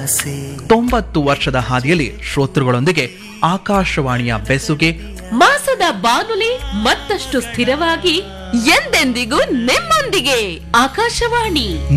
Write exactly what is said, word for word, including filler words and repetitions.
ಆಸೆ. ತೊಂಬತ್ತು ವರ್ಷದ ಹಾದಿಯಲ್ಲಿ ಶ್ರೋತೃಗಳೊಂದಿಗೆ ಆಕಾಶವಾಣಿಯ ಬೆಸುಗೆ, ಮಾಸದ ಬಾನುಲಿ ಮತ್ತಷ್ಟು ಸ್ಥಿರವಾಗಿ ಎಂದೆಂದಿಗೂ ನಿಮ್ಮೊಂದಿಗೆ. ಆಕಾಶವಾಣಿ